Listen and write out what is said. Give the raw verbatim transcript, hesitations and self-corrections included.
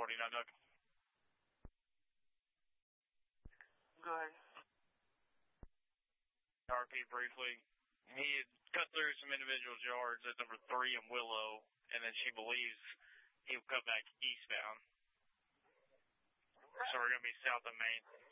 forty-nine, Doug. Go ahead. R P briefly. He had cut through some individuals' yards at number three and Willow, and then she believes he will cut back eastbound. So we're going to be south of Main.